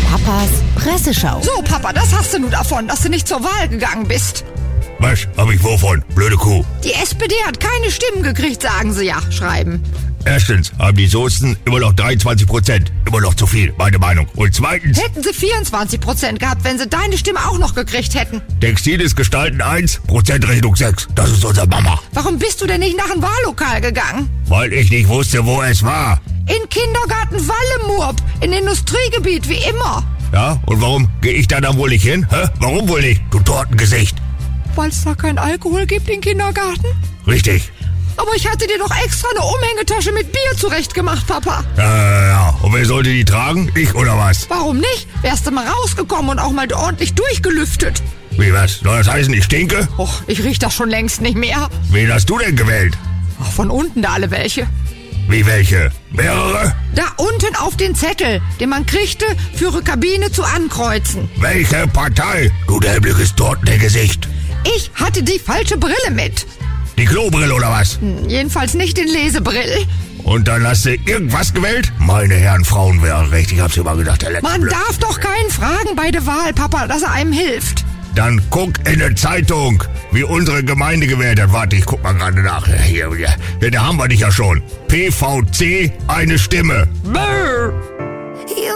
Papas Presseschau. So, Papa, das hast du nun davon, dass du nicht zur Wahl gegangen bist. Was hab ich wovon, blöde Kuh? Die SPD hat keine Stimmen gekriegt, sagen sie ja, schreiben. Erstens haben die Soßen immer noch 23%. Immer noch zu viel, meine Meinung. Und zweitens... Hätten sie 24% gehabt, wenn sie deine Stimme auch noch gekriegt hätten. Textiles Gestalten 1, Prozentrechnung 6. Das ist unser Mama. Warum bist du denn nicht nach dem Wahllokal gegangen? Weil ich nicht wusste, wo es war. In Kindergarten Wallemurb, in Industriegebiet, wie immer. Ja, und warum gehe ich da dann wohl nicht hin? Hä? Warum wohl nicht, du Tortengesicht? Weil es da keinen Alkohol gibt im Kindergarten? Richtig. Aber ich hatte dir doch extra eine Umhängetasche mit Bier zurechtgemacht, Papa. Ja. Und wer sollte die tragen? Ich oder was? Warum nicht? Wärst du mal rausgekommen und auch mal ordentlich durchgelüftet. Wie, was? Soll das heißen, ich stinke? Och, ich riech das schon längst nicht mehr. Wen hast du denn gewählt? Ach, von unten da alle welche. Wie welche? Mehrere? Da unten auf den Zettel, den man kriegte, für ihre Kabine zu ankreuzen. Welche Partei? Du dämliches Tortengesicht. Ich hatte die falsche Brille mit. Die Klobrille oder was? Jedenfalls nicht den Lesebrill. Und dann hast du irgendwas gewählt? Meine Herren, Frauenwahlrecht, ich hab's immer gedacht, der letzte Man Blöd. darf doch keinen fragen bei der Wahl, Papa, dass er einem hilft. Dann guck in der Zeitung, wie unsere Gemeinde gewählt hat. Warte, ich guck mal gerade nach. Hier, da haben wir dich ja schon. PVC, eine Stimme. Brrr.